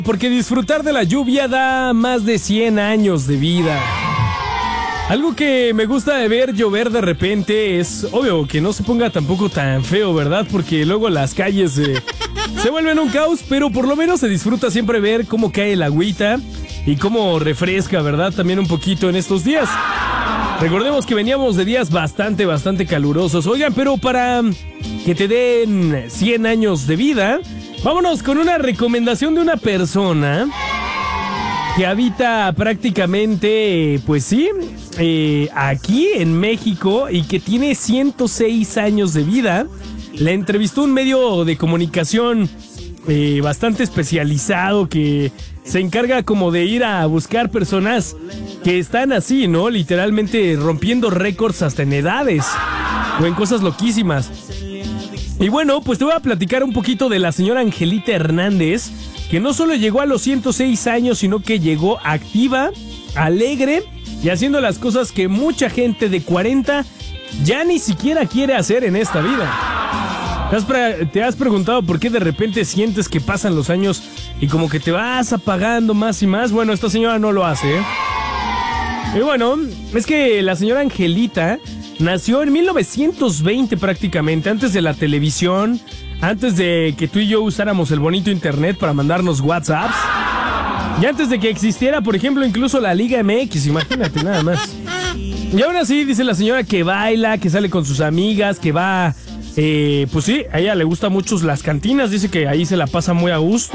Porque disfrutar de la lluvia da más de 100 años de vida. Algo que me gusta de ver llover de repente es, obvio, que no se ponga tampoco tan feo, ¿verdad? Porque luego las calles se vuelven un caos, pero por lo menos se disfruta siempre ver cómo cae el agüita y cómo refresca, ¿verdad? También un poquito en estos días. Recordemos que veníamos de días bastante calurosos. Oigan, pero para que te den 100 años de vida, vámonos con una recomendación de una persona que habita prácticamente, pues sí, aquí en México y que tiene 106 años de vida. La entrevistó un medio de comunicación bastante especializado que se encarga como de ir a buscar personas que están así, ¿no? Literalmente rompiendo récords hasta en edades o en cosas loquísimas. Y bueno, pues te voy a platicar un poquito de la señora Angelita Hernández, que no solo llegó a los 106 años, sino que llegó activa, alegre y haciendo las cosas que mucha gente de 40 ya ni siquiera quiere hacer en esta vida. ¿Te has preguntado por qué de repente sientes que pasan los años y como que te vas apagando más y más? Bueno, esta señora no lo hace, ¿eh? Y bueno, es que la señora Angelita nació en 1920 prácticamente, antes de la televisión, antes de que tú y yo usáramos el bonito internet para mandarnos WhatsApps, y antes de que existiera, por ejemplo, incluso la Liga MX, imagínate nada más. Y aún así dice la señora que baila, que sale con sus amigas, que va, pues sí, a ella le gustan mucho las cantinas, dice que ahí se la pasa muy a gusto.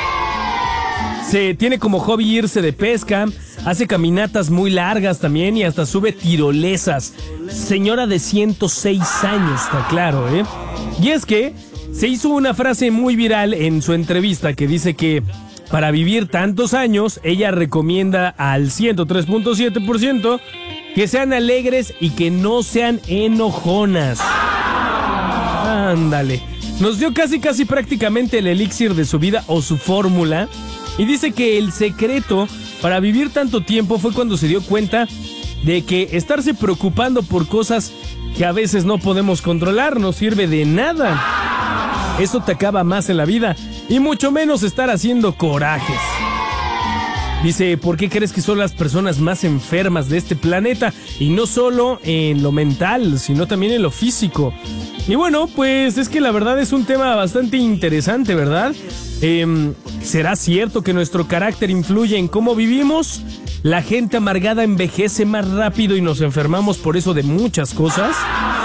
Se tiene como hobby irse de pesca, hace caminatas muy largas también y hasta sube tirolesas. Señora de 106 años, está claro, ¿eh? Y es que se hizo una frase muy viral en su entrevista que dice que para vivir tantos años, ella recomienda al 103.7% que sean alegres y que no sean enojonas. Ándale. Nos dio casi prácticamente el elixir de su vida o su fórmula. Y dice que el secreto para vivir tanto tiempo fue cuando se dio cuenta de que estarse preocupando por cosas que a veces no podemos controlar no sirve de nada. Eso te acaba más en la vida y mucho menos estar haciendo corajes. Dice, ¿por qué crees que son las personas más enfermas de este planeta? Y no solo en lo mental, sino también en lo físico. Y bueno, pues es que la verdad es un tema bastante interesante, ¿verdad? ¿Será cierto que nuestro carácter influye en cómo vivimos? ¿La gente amargada envejece más rápido y nos enfermamos por eso de muchas cosas?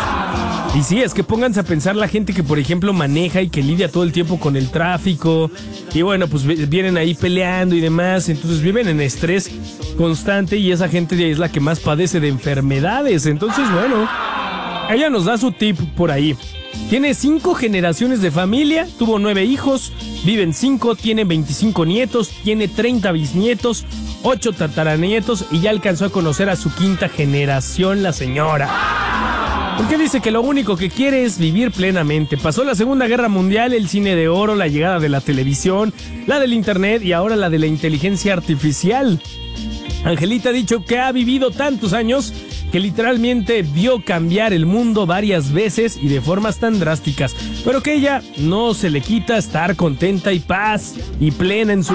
Y sí, es que pónganse a pensar la gente que, por ejemplo, maneja y que lidia todo el tiempo con el tráfico. Y bueno, pues vienen ahí peleando y demás. Entonces viven en estrés constante y esa gente es la que más padece de enfermedades. Entonces, bueno, ella nos da su tip por ahí. Tiene 5 generaciones de familia, tuvo 9 hijos, viven 5, tiene 25 nietos, tiene 30 bisnietos, 8 tataranietos y ya alcanzó a conocer a su 5ª generación, la señora. Porque dice que lo único que quiere es vivir plenamente. Pasó la Segunda Guerra Mundial, el cine de oro, la llegada de la televisión, la del internet y ahora la de la inteligencia artificial. Angelita ha dicho que ha vivido tantos años que literalmente vio cambiar el mundo varias veces y de formas tan drásticas, pero que ella no se le quita estar contenta y paz y plena en su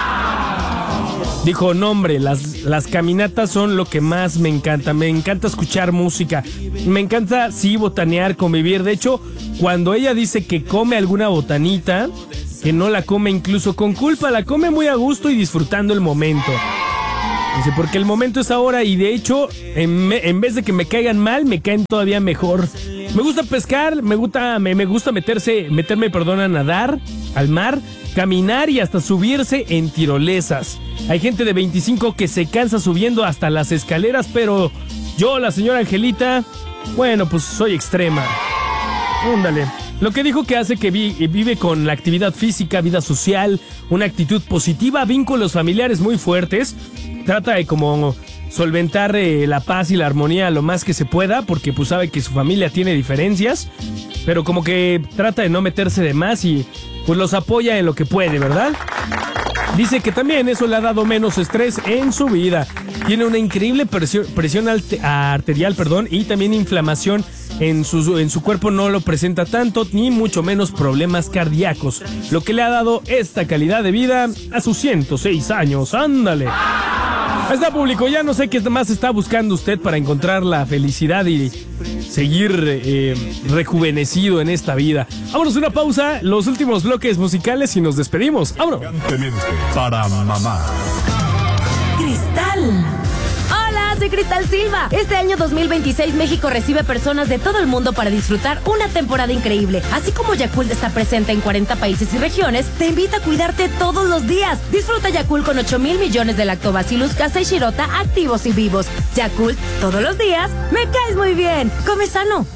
vida. Dijo, no hombre, las caminatas son lo que más me encanta escuchar música, me encanta sí botanear, convivir. De hecho, cuando ella dice que come alguna botanita, que no la come incluso con culpa, la come muy a gusto y disfrutando el momento. Dice, porque el momento es ahora y de hecho, en vez de que me caigan mal, me caen todavía mejor. Me gusta pescar, me gusta meterme a nadar al mar, caminar y hasta subirse en tirolesas. Hay gente de 25 que se cansa subiendo hasta las escaleras, pero yo, la señora Angelita, bueno, pues soy extrema. Ándale. Lo que dijo que hace que vive con la actividad física, vida social, una actitud positiva, vínculos familiares muy fuertes. Trata de como solventar la paz y la armonía lo más que se pueda, porque pues sabe que su familia tiene diferencias, pero como que trata de no meterse de más y pues los apoya en lo que puede, ¿verdad? Dice que también eso le ha dado menos estrés en su vida. Tiene una increíble presión arterial, y también inflamación en su cuerpo no lo presenta tanto, ni mucho menos problemas cardíacos, lo que le ha dado esta calidad de vida a sus 106 años. ¡Ándale! Ahí está, público, ya no sé qué más está buscando usted para encontrar la felicidad y seguir rejuvenecido en esta vida. Vámonos a una pausa, los últimos bloques musicales y nos despedimos. ¡Vámonos! Para mamá. Cristal. Hola, soy Cristal Silva. Este año 2026 México recibe personas de todo el mundo para disfrutar una temporada increíble. Así como Yakult está presente en 40 países y regiones, te invita a cuidarte todos los días. Disfruta Yakult con 8,000 millones de Lactobacillus casei shirota activos y vivos. Yakult, todos los días, me caes muy bien. Come sano.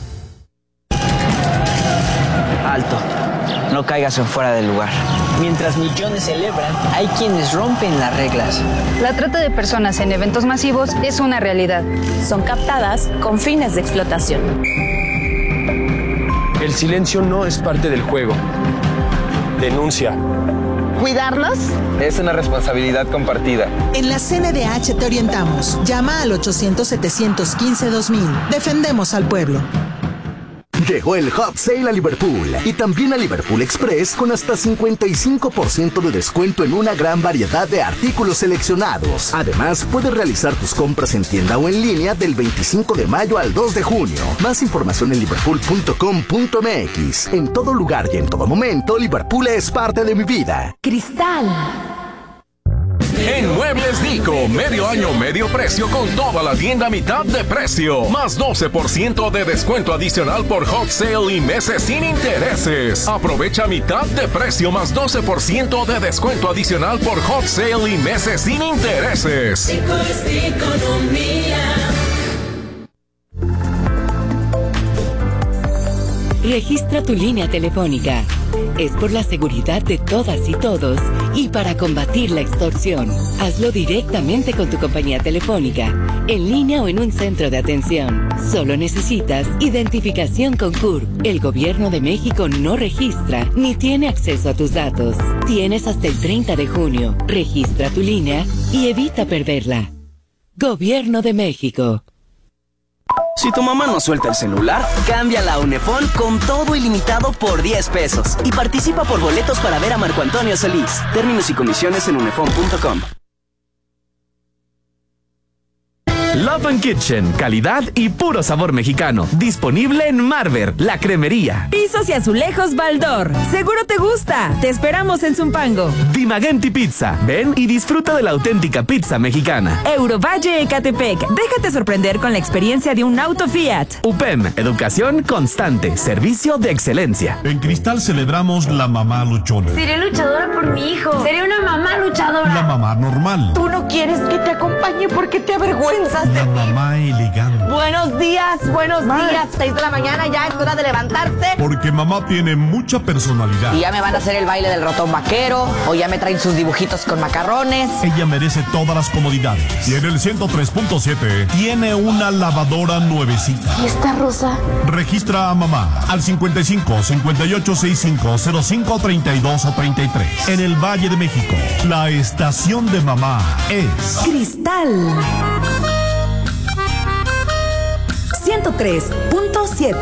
Alto, no caigas en fuera del lugar. Mientras millones celebran, hay quienes rompen las reglas. La trata de personas en eventos masivos es una realidad. Son captadas con fines de explotación. El silencio no es parte del juego. Denuncia. ¿Cuidarlos? Es una responsabilidad compartida. En la CNDH te orientamos. Llama al 800-715-2000. Defendemos al pueblo. Llegó el Hot Sale a Liverpool y también a Liverpool Express con hasta 55% de descuento en una gran variedad de artículos seleccionados. Además, puedes realizar tus compras en tienda o en línea del 25 de mayo al 2 de junio. Más información en liverpool.com.mx. En todo lugar y en todo momento, Liverpool es parte de mi vida. Cristal. En Muebles Dico, medio año, medio precio con toda la tienda a mitad de precio. Más 12% de descuento adicional por Hot Sale y meses sin intereses. Aprovecha mitad de precio más 12% de descuento adicional por Hot Sale y meses sin intereses. Dico es economía. Registra tu línea telefónica. Es por la seguridad de todas y todos y para combatir la extorsión. Hazlo directamente con tu compañía telefónica, en línea o en un centro de atención. Solo necesitas identificación con CURP. El Gobierno de México no registra ni tiene acceso a tus datos. Tienes hasta el 30 de junio. Registra tu línea y evita perderla. Gobierno de México. Si tu mamá no suelta el celular, cámbiala a Unefón con todo ilimitado por 10 pesos. Y participa por boletos para ver a Marco Antonio Solís. Términos y condiciones en unefón.com. Love and Kitchen, calidad y puro sabor mexicano. Disponible en Marver, la cremería. Pisos y azulejos Baldor. Seguro te gusta. Te esperamos en Zumpango. Dimagenti Pizza. Ven y disfruta de la auténtica pizza mexicana. Eurovalle Ecatepec. Déjate sorprender con la experiencia de un auto Fiat. UPEM, educación constante, servicio de excelencia. En Cristal celebramos la mamá luchona. Seré luchadora por mi hijo. Seré una mamá luchadora. La mamá normal. Tú no quieres que te acompañe porque te avergüenzas. La mamá elegante. Buenos días. 6 de la mañana, ya es hora de levantarse. Porque mamá tiene mucha personalidad. Y ya me van a hacer el baile del ratón vaquero, o ya me traen sus dibujitos con macarrones. Ella merece todas las comodidades. Y en el 103.7 tiene una lavadora nuevecita. ¿Y esta rosa? Registra a mamá al 55 58 65 05 32 o 33. En el Valle de México, la estación de mamá es Cristal 103.7.